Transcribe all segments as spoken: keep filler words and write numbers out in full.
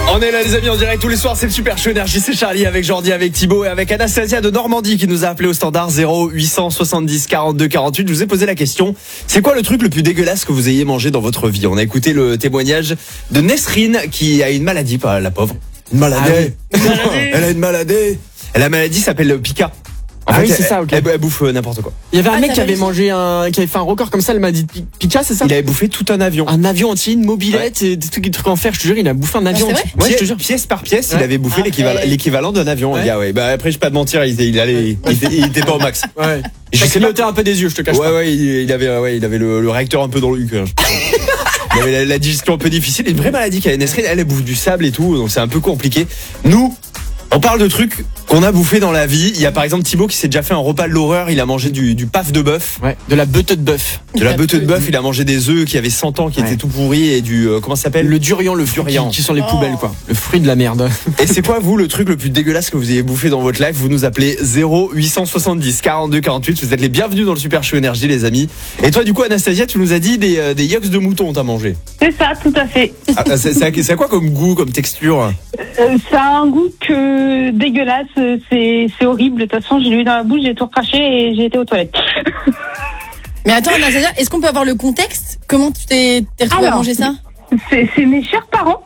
On est là les amis en direct tous les soirs, c'est le Super Show Énergie, c'est Charlie avec Jordi, avec Thibaut et avec Anastasia de Normandie qui nous a appelé au standard zéro huit cent soixante-dix quarante-deux quarante-huit. Je vous ai posé la question, c'est quoi le truc le plus dégueulasse que vous ayez mangé dans votre vie? On a écouté le témoignage de Nesrine qui a une maladie, pas la pauvre. Une maladie. Ah oui. Elle a une maladie. La maladie s'appelle Pika. En ah fait, oui, c'est ça, ok. Elle, elle bouffe n'importe quoi. Il y avait un Ah, mec qui avait réussi. mangé un, qui avait fait un record comme ça, elle m'a dit Pika, c'est ça? Il avait bouffé tout un avion. Un avion entier, une mobilette, et des trucs, des trucs en fer, je te jure, il a bouffé un avion c'est entier. vrai Ouais, je te jure. Pièce par pièce, Ouais. il avait bouffé Ah, l'équivalent, ouais. l'équivalent d'un avion. Ouais. Le gars, ouais. Bah après, je vais pas te mentir, il, était- il allait, il, était- il était pas au max. Ouais. Je Ça sais pas. clignotait un peu des yeux, je te cache Ouais, pas. ouais, il, il avait, ouais, il avait le, le réacteur un peu dans le cul. Hein, je pense. Il avait la, la digestion un peu difficile. Une vraie maladie qu'elle a Nesrine, elle, elle bouffe du sable et tout, donc c'est un peu compliqué. Nous, on parle de trucs qu'on a bouffé dans la vie. Il y a par exemple Thibaut qui s'est déjà fait un repas de l'horreur. Il a mangé du, du paf de bœuf, Ouais, de la beute de bœuf. de la beute de bœuf. Il a mangé des œufs qui avaient cent ans, qui Ouais. étaient tout pourris et du euh, comment ça s'appelle? Le durian, le fruit Durian. qui, qui sont les Oh. poubelles, quoi. Le fruit de la merde. Et c'est quoi vous le truc le plus dégueulasse que vous ayez bouffé dans votre life? Vous nous appelez zéro huit cent soixante-dix quarante-deux quarante-huit. Vous êtes les bienvenus dans le Super Show Énergie les amis. Et toi du coup Anastasia, tu nous as dit des, euh, des yoks de mouton t'as mangé. C'est ça, tout à fait. Ah, c'est, c'est, c'est quoi comme goût, comme texture? Euh, ça a un goût que dégueulasse, euh, c'est, c'est horrible. De toute façon, j'ai lu dans la bouche, j'ai tout recraché et j'ai été aux toilettes. Mais attends, Anastasia, est-ce qu'on peut avoir le contexte? Comment tu t'es, t'es retrouvée à Alors, manger ça? C'est, c'est mes chers parents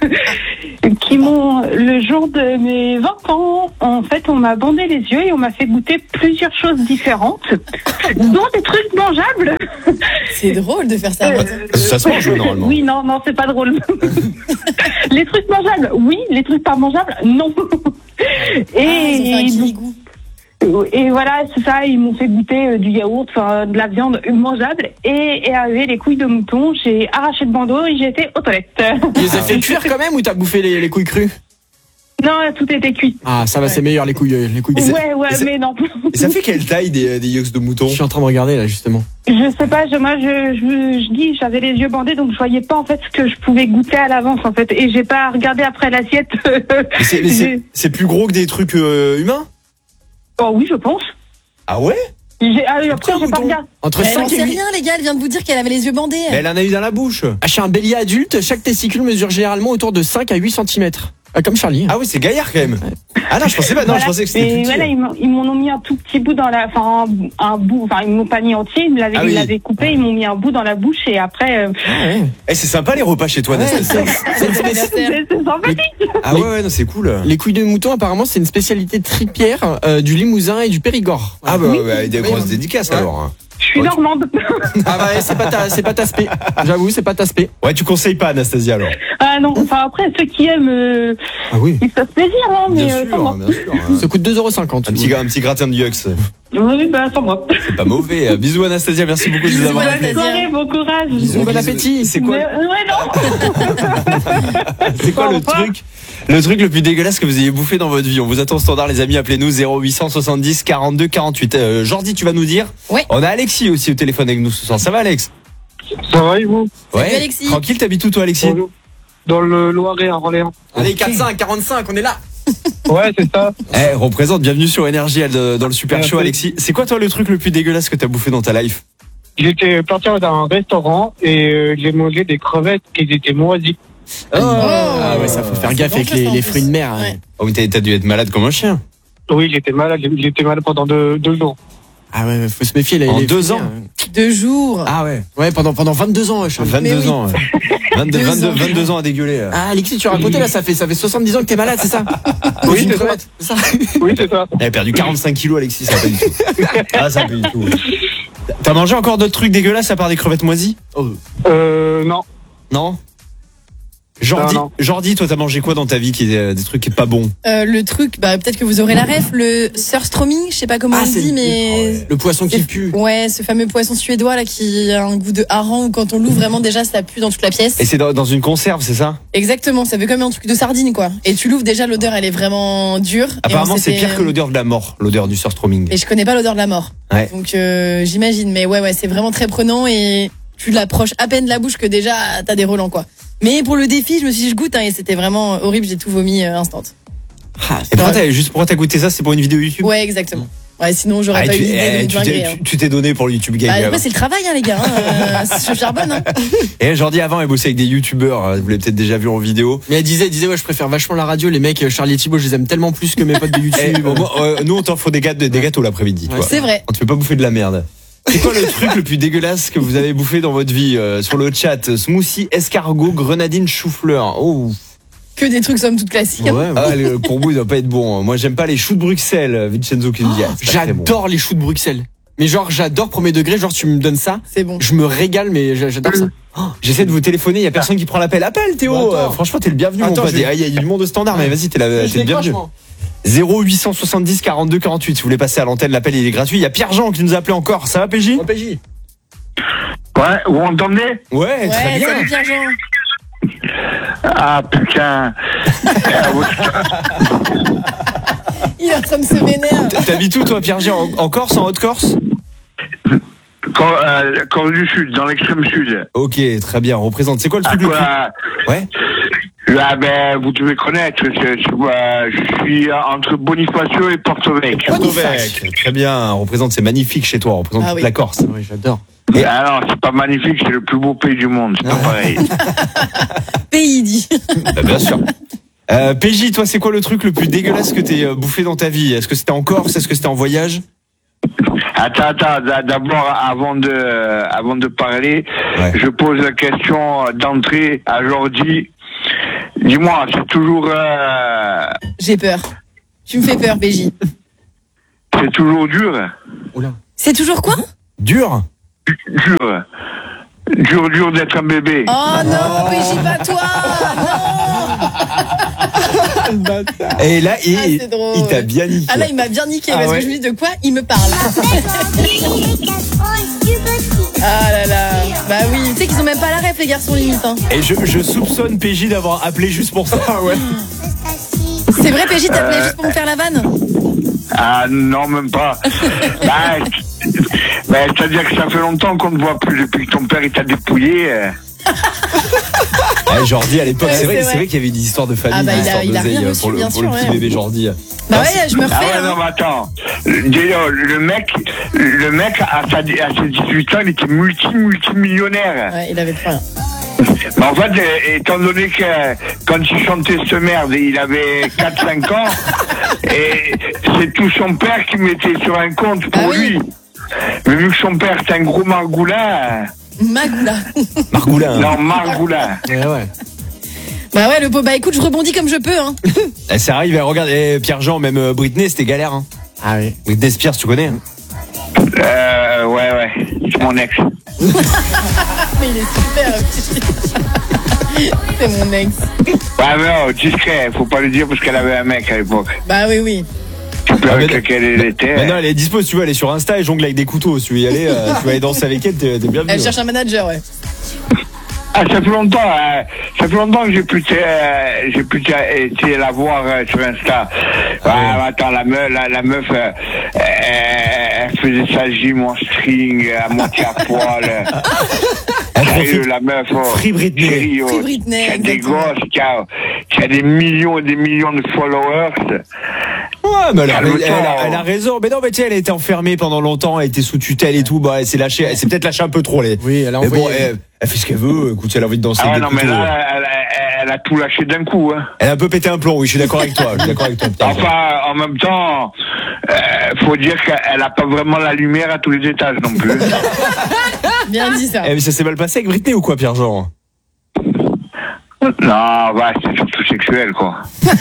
qui m'ont, le jour de mes vingt ans, en fait, on m'a bandé les yeux et on m'a fait goûter plusieurs choses différentes, dont des trucs mangeables. C'est drôle de faire ça. Euh, Ça se mange normalement. Oui, non, non, c'est pas drôle. Les trucs mangeables, oui. Les trucs pas mangeables, non. Ah, ils ont fait un Et, kirikou. et voilà, c'est ça, ils m'ont fait goûter euh, du yaourt, enfin, de la viande mangeable. Et, et avec les couilles de mouton, j'ai arraché le bandeau et j'ai été aux toilettes. Tu les as fait cuire quand même ou t'as bouffé les, les couilles crues? Non, tout était cuit. Ah, ça va, c'est meilleur, les couilles, les couilles. c'est- Ouais, ouais, et c'est- mais non. Et ça fait quelle taille des, des yoks de mouton? Je suis en train de regarder, là, justement. Je sais pas, je, moi, je, je, je dis, j'avais les yeux bandés, donc je voyais pas, en fait, ce que je pouvais goûter à l'avance, en fait. Et j'ai pas regardé après l'assiette. Mais c'est, mais c'est, c'est plus gros que des trucs euh, humains? Oh oui, je pense. Ah ouais? J'ai, ah, après, j'ai pas mouton. regardé. Entre Elle n'en cinq et sait huit. rien, les gars, elle vient de vous dire qu'elle avait les yeux bandés. Mais elle en a eu dans la bouche. Ah, chez un bélier adulte, chaque testicule mesure généralement autour de cinq à huit centimètres. Ah, comme Charlie. Ah oui, c'est gaillard quand même. Ah non, je pensais pas. Non, Voilà. je pensais que c'était Et plus petit. voilà, ils m'ont, ils m'en ont mis un tout petit bout dans la, enfin, un, un bout, enfin, ils m'ont pas mis entier, ils me l'avaient, Ah ils oui. l'avaient coupé, ils m'ont mis un bout dans la bouche et après, euh, Ah, ouais. Eh, c'est sympa les repas chez toi, Ouais, Anastasia. c'est- c'est une spéci- c'est, c'est sympathique. Ah ouais, ouais, non, c'est cool. Les couilles de mouton, apparemment, c'est une spécialité tripière euh, du Limousin et du Périgord. Ah bah, Oui. ouais, des Oui, grosses oui. dédicaces Ouais. alors. hein. Je suis Ouais, tu- normande. Ah bah, c'est pas ta, c'est pas ta spé. J'avoue, c'est pas ta spé. Ouais, tu conseilles pas Anastasia alors. Ah non, enfin, après, ceux qui aiment, euh, Ah oui. ils se fassent plaisir, hein, mais, Bien euh, sans sûr, moi. bien sûr. hein. Ça coûte deux euros cinquante. Un petit, un petit gratin de yucks. Oui, bah, sans moi. C'est pas mauvais. Euh, Bisous Anastasia, merci beaucoup de nous Bisous, avoir Anastasia. appelés. Bonne soirée, bon courage. Bisous, bon appétit. C'est quoi, Mais, euh, ouais, non. c'est quoi Au le revoir. truc, le truc le plus dégueulasse que vous ayez bouffé dans votre vie? On vous attend au standard, les amis. Appelez-nous zéro huit cent soixante-dix quarante-deux quarante-huit. Euh, Jordi, tu vas nous dire? Ouais. On a Alexis aussi au téléphone avec nous ce soir. Ça va, Alex? Ça va et vous? Salut, Alexis. Tranquille, t'habites où toi, Alexis? Bonjour. Dans le Loiret à Orléans. Allez, quatre cinq, quarante-cinq, on est là. Ouais, c'est ça. Eh, représente, bienvenue sur Énergie euh, dans le Super Merci. Show, Alexis. C'est quoi toi le truc le plus dégueulasse que t'as bouffé dans ta life? J'étais parti dans un restaurant et euh, j'ai mangé des crevettes qui étaient moisies. Ah ouais, ça faut faire C'est gaffe avec dangereux, les, ça, en les plus. fruits de mer. Ouais. Oh, mais t'as, t'as dû être malade comme un chien. Oui, j'étais malade. J'étais malade pendant deux, deux jours. Ah ouais, faut se méfier. Les, En les deux fruits de ans. mer. Deux jours. Ah ouais. Ouais, pendant, pendant vingt-deux ans, Charlie. Mais vingt-deux oui. ans. ouais. vingt-deux, Deux vingt-deux, ans. vingt-deux ans à dégueuler. euh. Ah, Alexis, tu racontais là, ça fait, ça fait soixante-dix ans que t'es malade, c'est ça? Oui, Une c'est ça. crevette, c'est ça. Oui, c'est ça. Elle a perdu quarante-cinq kilos, Alexis, ça va pas du tout. Ah, ça va pas du tout. T'as mangé encore d'autres trucs dégueulasses à part des crevettes moisies? Oh. Euh, non. Non? Jordi, Non, non. Jordi, toi, t'as mangé quoi dans ta vie qui est euh, des trucs qui est pas bons? Euh, le truc, bah peut-être que vous aurez la ref, le surströmming, je sais pas comment Ah, on c'est dit, le- mais Le poisson qui c'est- pue. ouais, ce fameux poisson suédois là qui a un goût de hareng où quand on l'ouvre vraiment déjà ça pue dans toute la pièce. Et c'est dans, dans une conserve, c'est ça? Exactement, ça fait comme un truc de sardine quoi. Et tu l'ouvres déjà l'odeur elle est vraiment dure. Et on Apparemment, c'est s'était- pire que l'odeur de la mort, l'odeur du surströmming. Et je connais pas l'odeur de la mort. Ouais. Donc euh, j'imagine, mais ouais ouais c'est vraiment très prenant et tu l'approches à peine de la bouche que déjà t'as des relents quoi. Mais pour le défi, je me suis dit je goûte hein, et c'était vraiment horrible, j'ai tout vomi euh, instant. Ah, Et pourquoi t'as, juste pourquoi t'as goûté ça? C'est pour une vidéo YouTube? Ouais exactement. Ouais, sinon j'aurais Ah, pas tu, eu l'idée eh, de me tu, t'es, dinguer. tu, tu t'es donné pour le YouTube Game. Bah, quand après, même. c'est le travail, hein, les gars. Hein. Euh, je charbonne. Hein. Et Jordi avant, elle bossait avec des youtubeurs. Vous l'avez peut-être déjà vu en vidéo. Mais elle disait, elle disait, ouais, je préfère vachement la radio. Les mecs, Charlie et Thibaut, je les aime tellement plus que mes potes de Eh, YouTube. au moins, euh, nous, on t'en faut des gâteaux, des gâteaux l'après-midi. Ouais, toi. C'est vrai. On te fait pas bouffer de la merde. C'est quoi le truc le plus dégueulasse que vous avez bouffé dans votre vie euh, sur le chat? Smoothie, escargot, grenadine, chou-fleur. Oh. Que des trucs somme toute classiques. hein. Ouais, ouais. Ah, le courbou, il doit pas être bon. Moi, j'aime pas les choux de Bruxelles. Vincenzo qui nous dit. ah, c'est pas très bon. J'adore les choux de Bruxelles. Mais genre, j'adore premier degré. Genre, tu me donnes ça, C'est bon. je me régale, mais j'a- j'adore ça. J'essaie de vous téléphoner, il y a personne qui prend l'appel. Appelle Théo. Bah, attends. Euh, franchement, t'es le bienvenu. Attends, mon pote. je vais- Ah, il y a du monde au standard, mais vas-y, t'es, la, Je t'es le décroche, bienvenu. moi. zéro huit cent soixante-dix quarante-deux quarante-huit. Si vous voulez passer à l'antenne, l'appel il est gratuit. Il y a Pierre-Jean qui nous a appelé encore. Ça va, P J? Oh, P J. Ouais, vous m'entendez? Ouais, très Ouais, bien. salut Pierre-Jean. Ah putain. Il est en train de se vénérer. T'habites où, toi, Pierre-Jean? En, en Corse, en Haute-Corse? Cor- euh, Corse du Sud, dans l'extrême sud. Ok, très bien. On représente. C'est quoi le À truc le plus... quoi, Ouais. là, ben, vous devez connaître. Je, je, euh, je suis entre Bonifacio et Porto Vecchio. Porto-Vecchio. Très bien. On représente, c'est magnifique chez toi. On représente Ah toute oui. la Corse. Oui, j'adore. Et- Ah non, c'est pas magnifique, c'est le plus beau pays du monde. C'est pas pareil. Pays dit. Bah, bien sûr. Euh, P J, toi, c'est quoi le truc le plus dégueulasse que t'aies euh, bouffé dans ta vie? Est-ce que c'était en Corse? Est-ce que c'était en voyage? Attends, attends, d'a- d'abord, avant de, euh, avant de parler, Ouais. je pose la question d'entrée à Jordi. Dis-moi, c'est toujours, euh, J'ai peur. Tu me fais peur, P J. c'est toujours dur, C'est toujours quoi? Dur? dur, dur, dur d'être un bébé. Oh non, P J, pas toi. Non. Et là, il, Ah, c'est drôle. il t'a bien niqué. Ah là, il m'a bien niqué Ah parce ouais. que je me dis de quoi il me parle. Ah là là. Bah oui, tu sais qu'ils ont même pas la ref, les garçons, limite. Hein. Et je, je soupçonne P J d'avoir appelé juste pour ça. Ouais. C'est vrai, P J, t'appelais juste pour me faire la vanne? Ah non, même pas. bah, bah, c'est-à-dire que ça fait longtemps qu'on ne voit plus depuis que ton père il t'a dépouillé. euh. Ouais, Jordi, à l'époque, Ouais, c'est vrai, c'est c'est vrai. vrai qu'il y avait des histoires de famille, Ah bah, des il a- histoires il a rien d'oseille reçu, pour le, bien pour sûr, le petit ouais. bébé Jordi. Bah Ah, ouais, je me Ah refais. ouais, hein. non, mais attends. Déjà, le mec, le mec, à, sa, à ses dix-huit ans, il était multi, multimillionnaire. Ouais, il avait trop rien. Mais en fait, euh, étant donné que euh, quand il chantait ce merde, il avait quatre cinq ans, et c'est tout son père qui mettait sur un compte pour Ah oui. lui. Mais vu que son père c'est un gros margoulin, Magoula. Margoulin. non, margoulin. Ouais, ouais. Bah ouais, le beau. Bah écoute, je rebondis comme je peux. Hein. Eh, ça arrive, eh, regarde, eh, Pierre-Jean, même euh, Britney, c'était galère. Hein. Ah oui. Britney Spears, tu connais hein? Euh, ouais, ouais, c'est mon ex. Mais il est super. C'est mon ex. Ouais, mais non, discret, faut pas le dire parce qu'elle avait un mec à l'époque. Bah oui, oui. Tu peux Ah, avec mais- lequel elle était. Maintenant, elle est dispo, si tu veux, elle est sur Insta et jongle avec des couteaux. Si tu veux y aller, euh, tu vas aller danser avec elle, t'es, t'es bienvenu. Elle cherche un manager, ouais. Ah, ça fait longtemps, hein. Ça fait longtemps que j'ai plus été, euh, j'ai plus été, été la voir euh, sur Insta. Ah Ouais, ouais. attends, la meuf, la, la meuf, euh, euh, elle faisait sa gym en string, à moitié à poil. Elle Sérieux, profite. la meuf, oh, Free Britney. chérie, oh, Free Britney, qui a des exactement. gosses, qui a, qui a des millions et des millions de followers. Ouais, mais elle a, elle, Calme-toi. a, elle a raison. Mais non, mais tu sais, elle a été enfermée pendant longtemps, elle était sous tutelle et tout. Bah, elle s'est lâchée, elle s'est peut-être lâchée un peu trop, les. Oui, elle a Mais bon, envoyé. elle, elle fait ce qu'elle veut. Écoute, si elle a envie de danser Ah ouais, avec non, des mais couteaux. là, elle, elle- elle a tout lâché d'un coup, hein. Elle a un peu pété un plomb, oui, je suis d'accord avec toi. Je suis d'accord avec toi. putain. Enfin, en même temps, euh, faut dire qu'elle a pas vraiment la lumière à tous les étages non plus. Bien dit ça. Eh, mais ça s'est mal passé avec Britney ou quoi, Pierre-Jean? Non, bah, c'est surtout sexuel, quoi.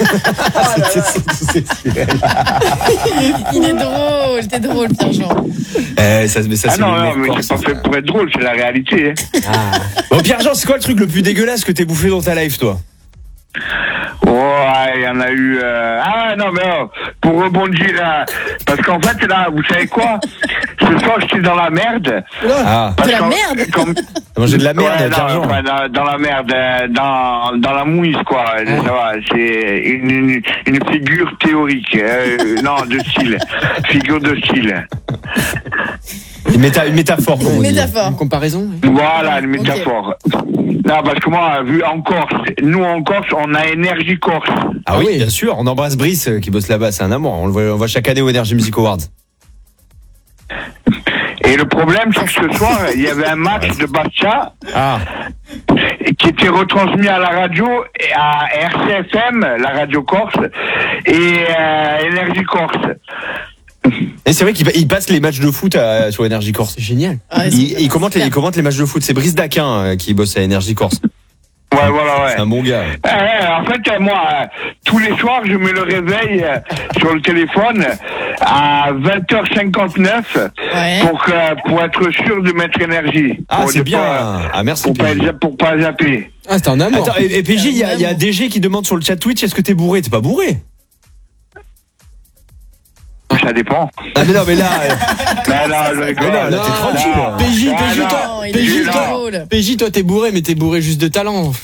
Il est drôle, t'es drôle, Pierre-Jean. Eh, ça, mais ça, Ah c'est non, les non, mecs mais corses, c'est pas ça. fait pour être drôle, c'est la réalité. Hein. Bon, Pierre-Jean, c'est quoi le truc le plus dégueulasse que t'aies bouffé dans ta life, toi? Ouais, il y en a eu... euh, Ah non, mais oh, pour rebondir, là, parce qu'en fait, là, vous savez quoi? Ce soir, je suis dans la merde. Ah, Parce De la qu'en- merde comme- t'as mangé de la merde, Ouais, non, Pierre-Jean. ouais, dans, dans la merde, euh, dans, dans la mouise, quoi. Ça va, c'est une, une, une figure théorique. euh, non, de style. Figure de style. Une, méta- une métaphore, comme Une on dit. métaphore. Une comparaison. oui. Voilà, une métaphore. Non, parce que moi, vu en Corse, nous en Corse, on a Énergie Corse. Ah oui, oui. bien sûr. On embrasse Brice euh, qui bosse là-bas. C'est un amour. On le voit, on le voit chaque année au Energy Music Awards. Et le problème, c'est que ce soir, il y avait un match de Bastia Ah. qui était retransmis à la radio et à R C F M, la radio Corse, et euh, Énergie Corse. Et c'est vrai qu'il il passe les matchs de foot à, sur Énergie Corse. C'est génial. Ah, c'est- Il, il commente les, super. il commente les matchs de foot. C'est Brice Daquin euh, qui bosse à Énergie Corse. Ouais, voilà, ouais. C'est un bon gars. Euh, en fait, euh, moi, euh, tous les soirs, je mets le réveil euh, sur le téléphone à vingt heures cinquante-neuf Ouais. pour, que- pour être sûr de mettre énergie. Ah, Pour c'est ne bien. pas- Ah, merci. Pour pas, P J. pour pas zapper. Ah, c'était un amour. Attends, et, et P J, il y a, il y a D G qui demande sur le chat Twitch, est-ce que t'es bourré? T'es pas bourré? Ça dépend. Ah, mais non, mais là. euh, Ben non, je rigole. Mais non, là, t'es tranquille. Non. P J, Ah, P J, non. toi, Non, il P J, est toi, drôle. P J, toi, t'es bourré, mais t'es bourré juste de talent.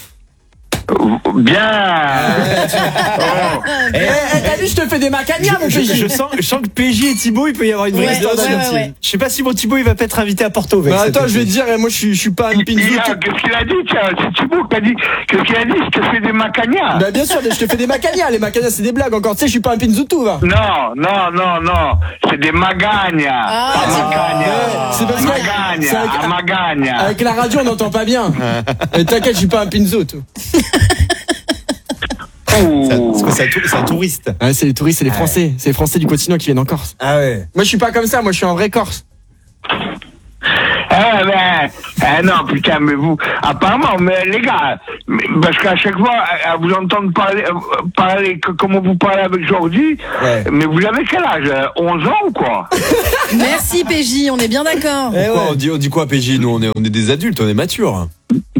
Bien. Oh. Eh, eh, t'as vu, je te fais des macanias, mon je, P je J. sens, je sens que P J et Thibaut, il peut y avoir une vraie Ouais, histoire ouais, d'amitié. ouais, ouais. Je sais pas si mon Thibaut, il va pas être invité à Porto. avec Bah, cette attends, je vais te équipe. dire, moi, je suis, je suis pas un Il pinzou. a- Qu'est-ce qu'il a dit, tiens? C'est Thibaut qui a dit. Qu'est-ce qu'il a dit? Je te fais des macanias. Bah, bien sûr, je te fais des macanias. Les macanias, c'est des blagues encore. Tu sais, je suis pas un pinzoutou, va. Non, non, non, non. C'est des magagnas. Ah, Pas c'est- magagnas. Ouais, c'est parce que- Magagnas, c'est avec- à magagnas. Avec la radio, on n'entend pas bien. Mais t'inquiète, je suis pas un pinzoutou. Ouh. C'est parce que c'est un, tou- c'est un touriste. Ouais, c'est les touristes, c'est les Français. C'est les Français du continent qui viennent en Corse. Ah ouais. Moi, je suis pas comme ça. Moi, je suis un vrai Corse. Ah ben, ah non, putain, mais vous, apparemment, mais les gars, mais- parce qu'à chaque fois, à, à vous entendre parler, euh, parler que- comment vous parlez avec Jordi, Ouais. mais vous avez quel âge? euh, onze ans ou quoi? Merci P J, on est bien d'accord. Pourquoi on, dit, on dit quoi, P J? Nous, on est, on est des adultes, on est matures.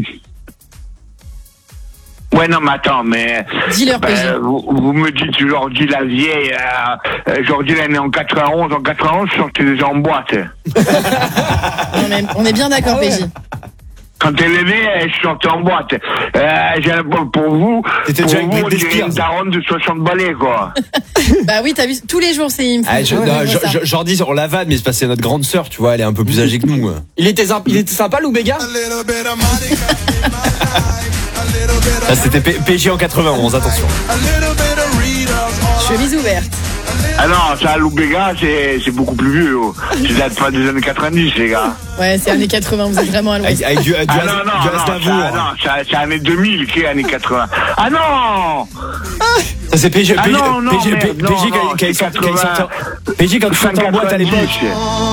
Ouais, non, mais attends, mais Dis-leur P J. euh, vous, vous me dites Jordi la vieille, euh, euh, Jordi elle est née en quatre-vingt-onze, en quatre-vingt-onze, je sortais déjà en boîte. Non, mais on est bien d'accord P J. Quand elle est née, je sortais en boîte. Euh, j'ai un pour pour vous, T'étais pour déjà avec vous, on Britney dirait Spears. une daronne de soixante balais, quoi. Bah oui, t'as vu, tous les jours c'est il me fait- Ah, je, il me non, fait je, ça. je- Jordi, on la vanne, mais c'est parce que c'est notre grande sœur, tu vois, elle est un peu plus âgée que nous. Il était, sympa- il était sympa, Lou Béga? Là, c'était P- PJ en quatre-vingt-onze, attention. Chemise ouverte. Ah non, ça, Loubega, c'est, c'est beaucoup plus vieux. Oh. Ça date pas des années quatre-vingt-dix, les gars. Ouais, c'est années quatre-vingts, vous êtes vraiment à Avec, l'ouest. avec du, du, Ah As- non, non, du non, ça, Aznavour. non, ça, c'est années deux mille qui est années quatre-vingts. Ah non! Ça, c'est P J, Ah P J, non, non, P J, merde, P J, non, quand il- non, quand il c'est sortait- quand il sortait- P J quand il sortait en boîte à l'époque. quatre-vingt-dix.